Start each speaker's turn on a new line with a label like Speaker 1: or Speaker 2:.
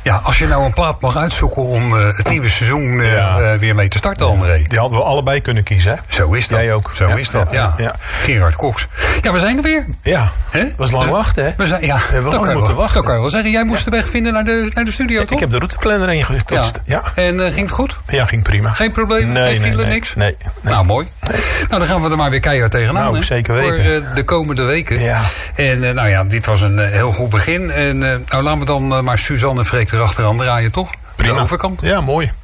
Speaker 1: Ja, als je nou een plaat mag uitzoeken om het nieuwe seizoen weer mee te starten, André.
Speaker 2: Die hadden we allebei kunnen kiezen, hè?
Speaker 1: Zo is dat.
Speaker 2: Jij ook.
Speaker 1: Zo is dat, ja. Gerard Cox. Ja, we zijn er weer.
Speaker 2: Ja,
Speaker 1: Hè?
Speaker 2: was lang wachten, hè?
Speaker 1: We zijn,
Speaker 2: We hebben lang moeten wachten.
Speaker 1: Dat kan je wel zeggen. Jij moest de weg vinden naar de studio, toch?
Speaker 2: Ik heb de routeplanner ingetoetst. Ja.
Speaker 1: En ging het goed?
Speaker 2: Ja, ging prima.
Speaker 1: Geen probleem? Geen file, niks?
Speaker 2: Nee.
Speaker 1: Nou, mooi. Nee. Nou, dan gaan we er maar weer keihard tegenaan.
Speaker 2: Nou, zeker weten.
Speaker 1: Voor de komende weken.
Speaker 2: Ja.
Speaker 1: En dit was een heel goed begin. En nou, laten we dan maar Suzanne en Freek erachteraan draaien, toch?
Speaker 2: Prima.
Speaker 1: De overkant.
Speaker 2: Ja, mooi.